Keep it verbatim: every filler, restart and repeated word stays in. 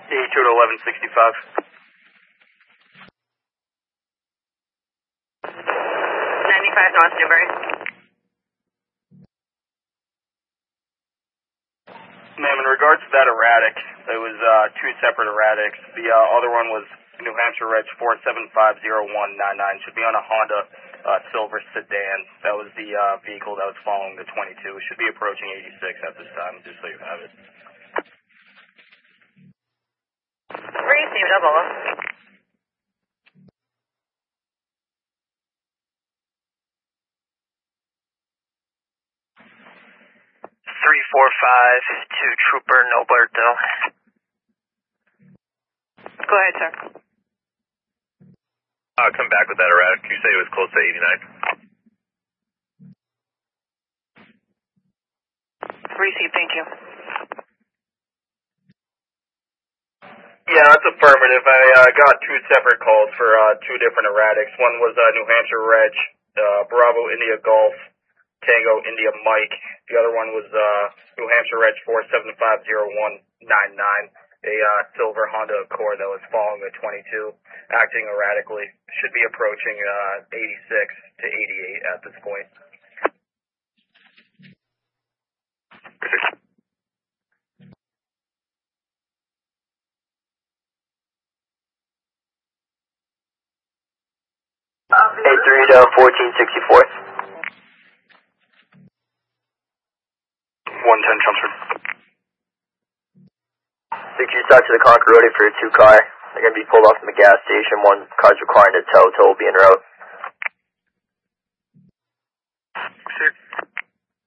eighty-two to eleven sixty-five. ninety-five North Newbury. Ma'am, in regards to that erratic, it was uh, two separate erratics. The uh, other one was New Hampshire Reg four seven five zero one nine nine. Should be on a Honda uh, Silver sedan. That was the uh, vehicle that was following the twenty-two. It should be approaching eighty-six at this time, just so you have it. Receive double. three four five to Trooper Noberto. Go ahead, sir. Uh, come back with that erratic. You say it was close to eighty-nine? Receive, thank you. Yeah, that's affirmative. I uh, got two separate calls for uh, two different erratics. One was uh, New Hampshire Reg, uh, Bravo India Golf, Tango India Mike. The other one was uh, New Hampshire Reg four seven five zero one nine nine, a uh, silver Honda Accord that was following the twenty-two, acting erratically. Should be approaching uh, eighty-six to eighty-eight at this point. eight three to fourteen sixty-four. one ten transferred. six you talk to the Concord Road for your two car. They're going to be pulled off from the gas station. One car's requiring a tow. Tow will be en route.